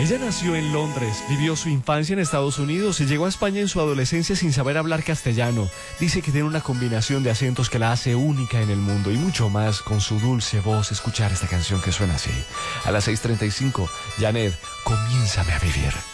Ella nació en Londres, vivió su infancia en Estados Unidos y llegó a España en su adolescencia sin saber hablar castellano. Dice que tiene una combinación de acentos que la hace única en el mundo y mucho más con su dulce voz. Escuchar esta canción que suena así. A las 6:35, Janet, comiénzame a vivir.